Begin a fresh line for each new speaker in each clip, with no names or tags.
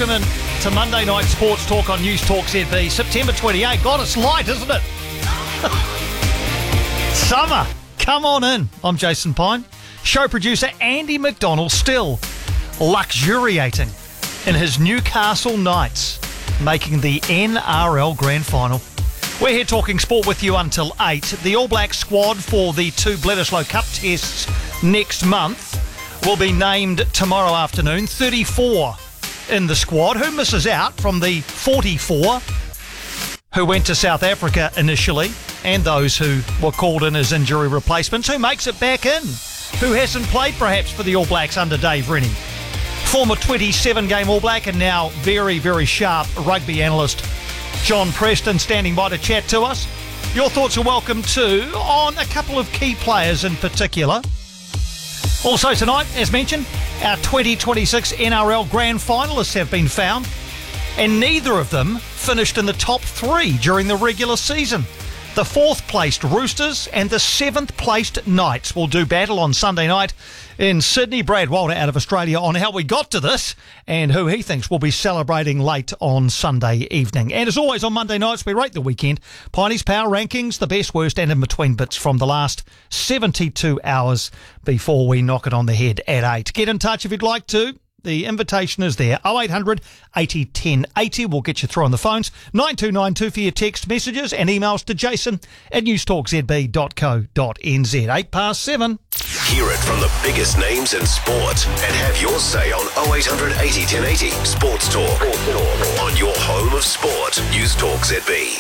welcome in to Monday Night Sports Talk on News Talk ZB. September 28. God, it's light, isn't it? Summer. Come on in. I'm Jason Pine. Show producer Andy McDonald still luxuriating in his Newcastle Knights, making the NRL Grand Final. We're here talking sport with you until 8. The All Black squad for the 2 Bledisloe Cup tests next month will be named tomorrow afternoon. 34 in the squad. Who misses out from the 44 who went to South Africa initially, and those who were called in as injury replacements? Who makes it back in? Who hasn't played perhaps for the All Blacks under Dave Rennie? Former 27-game All Black and now very, very sharp rugby analyst John Preston standing by to chat to us. Your thoughts are welcome too on a couple of key players in particular. Also tonight, as mentioned, our 2026 NRL Grand Finalists have been found, and neither of them finished in the top 3 during the regular season. The 4th-placed Roosters and the 7th-placed Knights will do battle on Sunday night in Sydney. Brad Walter out of Australia on how we got to this and who he thinks will be celebrating late on Sunday evening. And as always on Monday nights, we rate the weekend. Piney's Power Rankings, the best, worst and in-between bits from the last 72 hours before we knock it on the head at 8. Get in touch if you'd like to. The invitation is there. 0800 80 10 80. We'll get you through on the phones. 9292 for your text messages and emails to jason@newstalkzb.co.nz. 7:08.
Hear it from the biggest names in sport and have your say on 0800 80 10 80. Sports Talk. On your home of sport. News Talk ZB.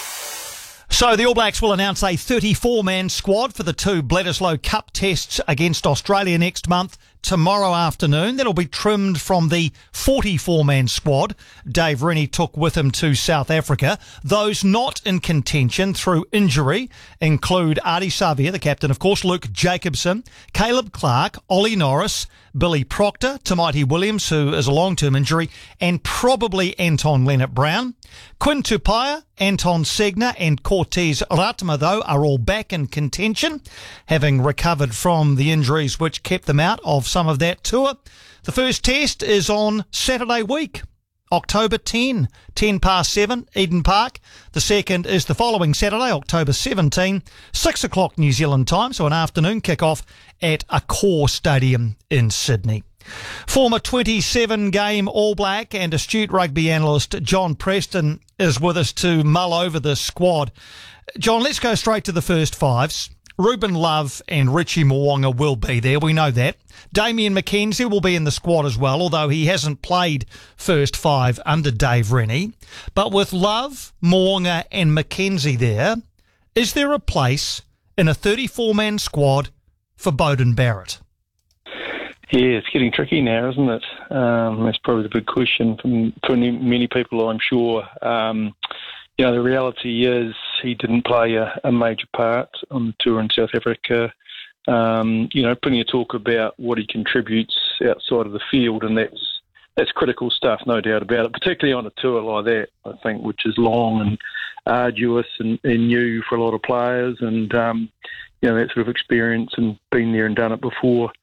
So the All Blacks will announce a 34-man squad for the 2 Bledisloe Cup tests against Australia next month tomorrow afternoon. That'll be trimmed from the 44-man squad Dave Rennie took with him to South Africa. Those not in contention through injury include Ardie Savea, the captain, of course, Luke Jacobson, Caleb Clark, Ollie Norris, Billy Proctor, Tamaiti Williams, who is a long-term injury, and probably Anton Leonard-Brown. Quinn Tupaia, Anton Segner and Cortez Ratma, though, are all back in contention, having recovered from the injuries which kept them out of some of that tour. The first test is on Saturday week, October 10, 7:10, Eden Park. The second is the following Saturday, October 17, 6 o'clock New Zealand time, so an afternoon kick-off at Accor Stadium in Sydney. Former 27-game All Black and astute rugby analyst John Preston is with us to mull over the squad. John, let's go straight to the first fives. Ruben Love and Richie Mo'unga will be there, we know that. Damian McKenzie will be in the squad as well, although he hasn't played first 5 under Dave Rennie. But with Love, Mo'unga and McKenzie there, is there a place in a 34-man squad for Beauden Barrett?
Yeah, it's getting tricky now, isn't it? That's probably the big question for many people, I'm sure. The reality is he didn't play a major part on the tour in South Africa. Plenty of talk about what he contributes outside of the field, and that's critical stuff, no doubt about it, particularly on a tour like that, I think, which is long and arduous and new for a lot of players, and, that sort of experience and been there and done it before.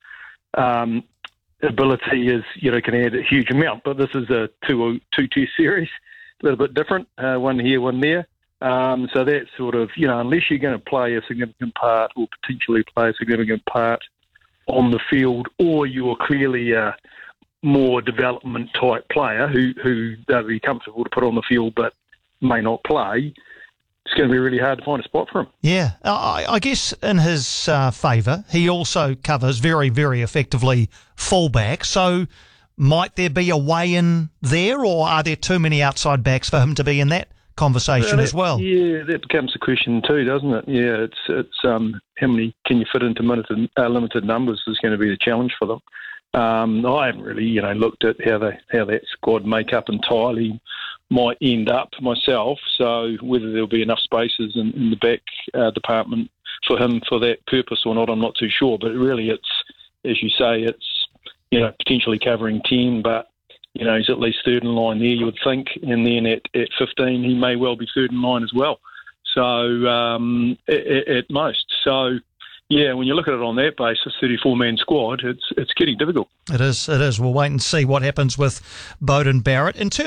Ability is, can add a huge amount, but this is a two-test series, a little bit different, one here, one there. So that's sort of, unless you're going to play a significant part or potentially play a significant part on the field, or you're clearly a more development type player who they'll be comfortable to put on the field but may not play, it's going to be really hard to find a spot for him.
Yeah, I guess in his favour, he also covers very, very effectively fullback. So might there be a way in there, or are there too many outside backs for him to be in that conversation as well?
Yeah, that becomes a question too, doesn't it? Yeah, it's how many can you fit into limited numbers is going to be the challenge for them. I haven't really, looked at how that squad makeup entirely might end up myself. So whether there'll be enough spaces in the back department for him for that purpose or not, I'm not too sure. But really, it's, as you say, it's potentially covering 10, but he's at least third in line there, you would think, and then at 15 he may well be third in line as well. So at most. So yeah, when you look at it on that basis, 34-man squad, it's getting difficult.
It is. We'll wait and see what happens with Beauden Barrett. In terms